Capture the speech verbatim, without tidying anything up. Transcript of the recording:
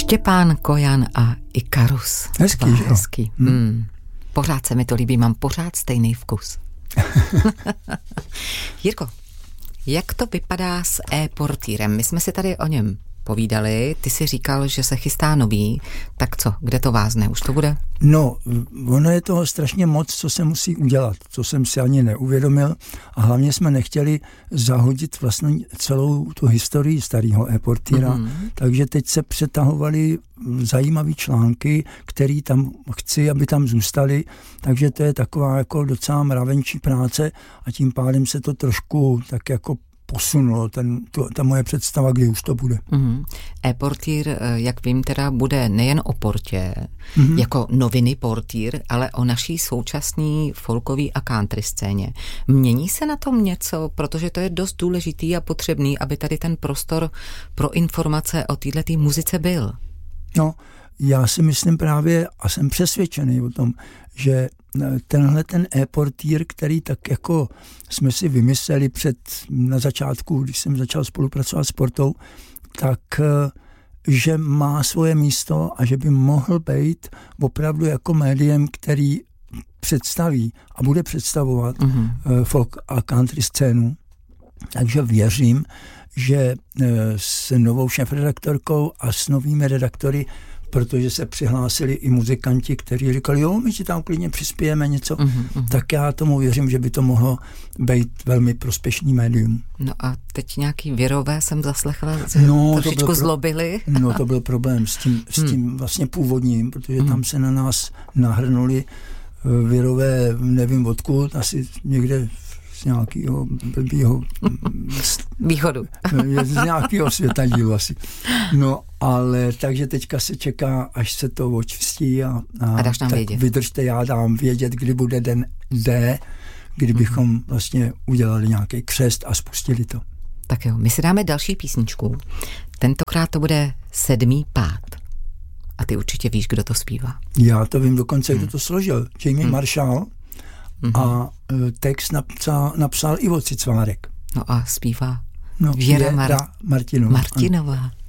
Štěpán Kojan a Ikarus. Hezký, že? Hezký. Hmm. Hmm. Pořád se mi to líbí, mám pořád stejný vkus. Jirko, jak to vypadá s e-portírem? My jsme si tady o něm povídali, ty si říkal, že se chystá nový, tak co, kde to vázne, už to bude? No, ono je toho strašně moc, co se musí udělat, co jsem si ani neuvědomil a hlavně jsme nechtěli zahodit vlastně celou tu historii starého e-portíra, mm-hmm. takže teď se přetahovaly zajímavé články, které tam chci, aby tam zůstaly, takže to je taková jako docela mravenčí práce a tím pádem se to trošku tak jako posunulo, ten, to, ta moje představa, kdy už to bude. Mm-hmm. E-portýr, jak vím, teda bude nejen o portě, mm-hmm. jako noviny portýr, ale o naší současné folkový a country scéně. Mění se na tom něco, protože to je dost důležitý a potřebný, aby tady ten prostor pro informace o této muzice byl. No, já si myslím právě a jsem přesvědčený o tom, že tenhle ten e-portýr, který tak jako jsme si vymysleli před, na začátku, když jsem začal spolupracovat s Portou, tak že má svoje místo a že by mohl být opravdu jako médiem, který představí a bude představovat mm-hmm. folk a country scénu. Takže věřím, že s novou šéfredaktorkou a s novými redaktory, protože se přihlásili i muzikanti, kteří říkali, jo, my ti tam klidně přispějeme něco, mm-hmm. tak já tomu věřím, že by to mohlo být velmi prospěšný médium. No a teď nějaký virové jsem zaslechla, že no, trošičku pro... zlobili. No to byl problém s tím, s tím vlastně původním, protože hmm. tam se na nás nahrnuli virové, nevím odkud, asi někde z nějakého blbýho východu. Z nějakého světadílu asi. No, ale takže teďka se čeká, až se to očistí a, a, a dáš nám tak vědět. Vydržte, já dám vědět, kdy bude den D, kdybychom mm-hmm. vlastně udělali nějaký křest a spustili to. Tak jo, my si dáme další písničku. Tentokrát to bude Sedmý pád. A ty určitě víš, kdo to zpívá. Já to vím dokonce, hmm. kdo to složil. Jamie hmm. Marshall hmm. a text napsal, napsal Ivo Cicvárek. No a zpívá no, Věra, Věra Mar- Martinová. Martinová.